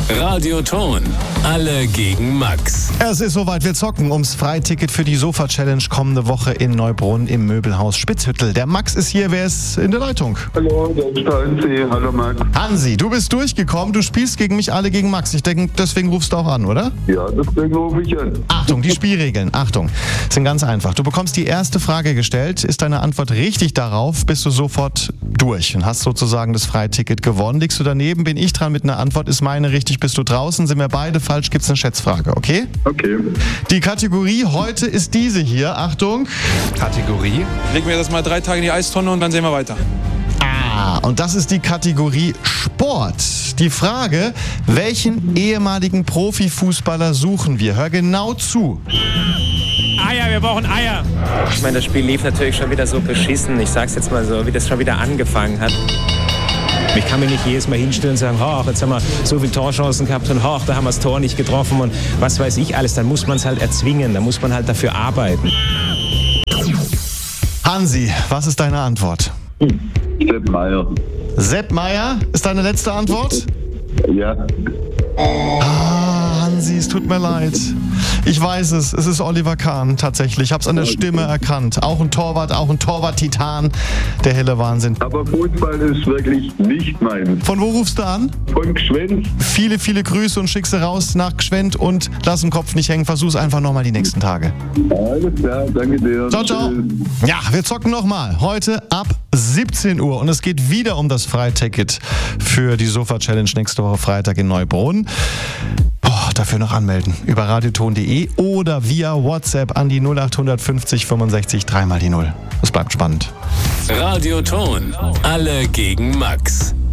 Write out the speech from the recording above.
Radioton. Alle gegen Max. Es ist soweit, wir zocken ums Freiticket für die Sofa-Challenge kommende Woche in Neubrunn im Möbelhaus Spitzhüttel. Der Max ist hier, wer ist in der Leitung? Hallo, der ist der Hansi. Hallo Max. Hansi, du bist durchgekommen, du spielst gegen mich, alle gegen Max. Ich denke, deswegen rufst du auch an, oder? Ja, deswegen rufe ich an. Achtung, die Spielregeln, Achtung, sind ganz einfach. Du bekommst die erste Frage gestellt, ist deine Antwort richtig darauf, bist du sofort durch und hast sozusagen das Freiticket gewonnen. Liegst du daneben, bin ich dran mit einer Antwort, ist meine richtig, bist du draußen, sind wir beide falsch, gibt's eine Schätzfrage, okay? Okay. Die Kategorie heute ist diese hier, Achtung. Kategorie? Legen wir das mal 3 Tage in die Eistonne und dann sehen wir weiter. Und das ist die Kategorie Sport. Die Frage, welchen ehemaligen Profifußballer suchen wir? Hör genau zu. Eier, wir brauchen Eier. Ich meine, das Spiel lief natürlich schon wieder so beschissen. Ich sag's jetzt mal so, wie das schon wieder angefangen hat. Ich kann mich nicht jedes Mal hinstellen und sagen, jetzt haben wir so viele Torchancen gehabt und da haben wir das Tor nicht getroffen und was weiß ich alles. Dann muss man es halt erzwingen, dann muss man halt dafür arbeiten. Hansi, was ist deine Antwort? Sepp Meier. Sepp Meier ist deine letzte Antwort? Ja. Hansi, es tut mir leid. Ich weiß es ist Oliver Kahn tatsächlich. Ich habe es an der Stimme erkannt. Auch ein Torwart-Titan. Der helle Wahnsinn. Aber Fußball ist wirklich nicht meins. Von wo rufst du an? Von Gschwend. Viele, viele Grüße und schick sie raus nach Gschwend und lass den Kopf nicht hängen. Versuch's einfach nochmal die nächsten Tage. Alles klar, danke dir. Ciao, ciao. Ja, wir zocken nochmal. Heute ab 17 Uhr und es geht wieder um das Freiticket für die Sofa-Challenge nächste Woche Freitag in Neubrunn. Dafür noch anmelden über radioton.de oder via WhatsApp an die 0850 65 3 mal die 0. Es bleibt spannend. Radioton. Alle gegen Max.